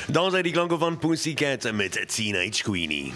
Dan zijn die klanken van Pussycat met Teenage Queenie.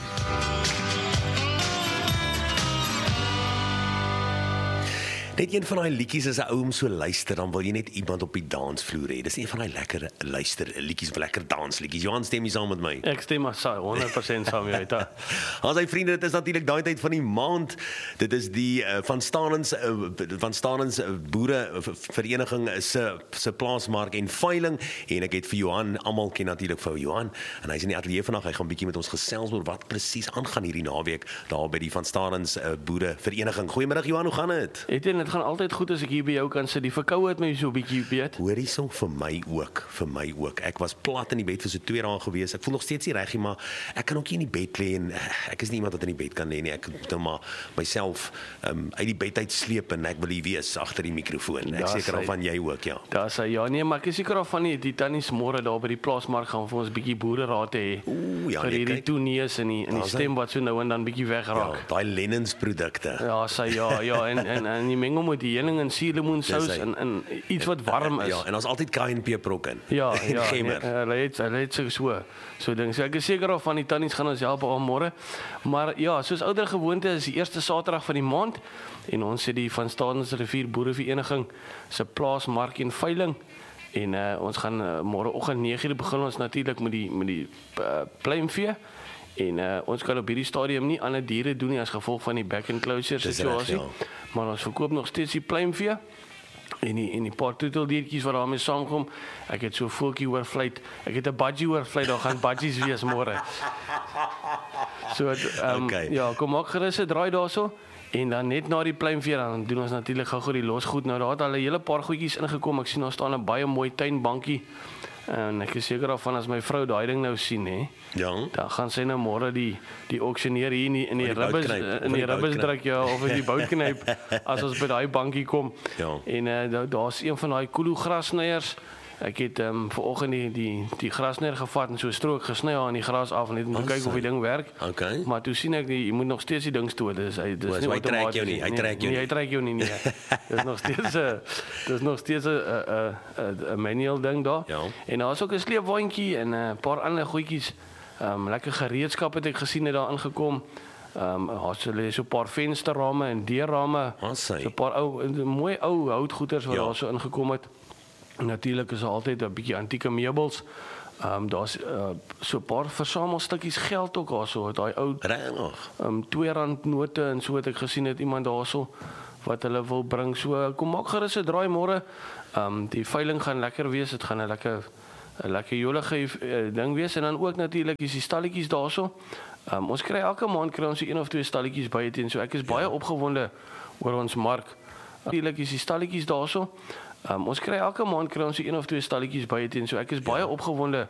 Net een van die liedjies as 'n ou om so luister, dan wil jy net iemand op die dansvloer hê. Dis een van die lekker luisterliedjies of lekker dansliedjies. Johan, stem jy saam met my? Ek stem maar 100% saam met jou. As hy vriende, dit is natuurlik daai tyd van die maand. Dit is die Van Stanens boere vereniging se plaasmark en veiling en ek het vir Johan, almal ken natuurlik vir Johan en hy's in die ateljee vandag. Hy gaan bietjie met ons gesels oor wat presies aangaan hierdie naweek daar by die Van Stanens boere vereniging. Goeiemiddag Johan, hoe gaan dit? Dit gaan altyd goed as ek hier by jou kan sit. Die verkoue het my so 'n bietjie beet. Hoorie so vir my ook. Ek was plat in die bed vir so 2 dae gewees. Ek voel nog steeds nie reg nie, maar ek kan ook nie in die bed lê en ek is nie iemand wat in die bed kan lê nie. Ek moet nou maar myself uit die bed uit sleep en ek wil hier wees agter die mikrofoon. Ek seker al van jy ook, ja. Daar sê ja, nee, maar ek is seker al van die tannies môre daar by die plaasmark gaan vir ons bietjie boereraad hê. Ja, vir hierdie toenees en die stem wat so nou en dan bietjie wegraak. Ja, daai Lennons produkte. Ja, sê ja en die mengel met die heuning en suurlemoensous en iets wat warm is. Ja, en ons altyd kraai en peperrok in. Ja, gemmer. Hulle het so ding. So ek is seker of van die tannies gaan ons help al môre. Maar ja, soos ouer gewoonte is die eerste Saterdag van die maand en ons het die Van Stanens Rivier Boerevereniging se plaasmark en veiling. En ons gaan môreoggend 9:00 begin ons natuurlik met die pluimvee. En ons kan op hierdie stadium nie ander diere doen nie as gevolg van die back and closure situasie. Ja. Maar ons verkoop nog steeds die pluimvee en die paar troeteldiertjies wat daarmee saamkom. Ek het so 'n voeltjie oorvlei. Ek het 'n budgie oorvlei, daar gaan budgies wees môre. So okay. Ja, kom maak gerus 'n draai daarso. En dan net na die pluimvee dan doen ons natuurlik gou die losgoed. Nou daar het al 'n hele paar goedjies ingekom. Ek sien daar staan 'n baie mooi tuinbankie. En ek is seker daarvan as my vrou daai ding nou sien, hè. Ja. Dan gaan sy nou môre die auksioneer hier in die ribbes druk ja of in die bout knyp as ons by daai bankie kom. Ja. En daar's een van daai Kulu grasnyers. Ek het vanoggend die grasnyer gevat en so 'n strook gesny aan die gras af en net om te kyk of die ding werk. Okay. Maar toe sien ek jy moet nog steeds die ding stoot. Dis nie trek jou nie. Hy trek jou nie. Dis nog steeds 'n manual ding daar. Ja. En daar's ook 'n sleepwaandjie en 'n paar ander goedjies. Lekker gereedskap het ek gesien het daar ingekom. Daar's so 'n paar vensterrame en deurrame. So 'n paar mooi ou houtgoeders wat daar so ingekom het. Natuurlik is daar altyd 'n bietjie antieke meubels. Daar's so 'n paar versamelstukkies geld ook daarso, daai ou R2 note en so wat ek gesien het iemand daarso wat hulle wil bring. So kom maak gerus 'n draai môre. Die veiling gaan lekker wees. Dit gaan 'n lekker jolige ding wees en dan ook natuurlik is die stalletjies daarso. Ons kry elke maand kry ons so 1 of 2 stalletjies by teen. So ek is baie opgewonde oor ons mark. Natuurlik is die stalletjies daarso. Ons kry elke maand kry ons so 1 of 2 stalletjies by teen. So ek is baie opgewonde